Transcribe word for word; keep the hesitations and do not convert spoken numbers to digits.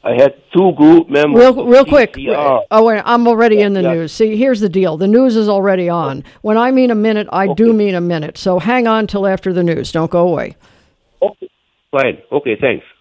I had two group members. Real, real quick. P C R. Oh, wait, I'm already Yeah, in the yeah. news. See, here's the deal. The news is already on. When I mean a minute, I Okay. do mean a minute. So hang on till after the news. Don't go away. Okay. Fine. Okay, thanks.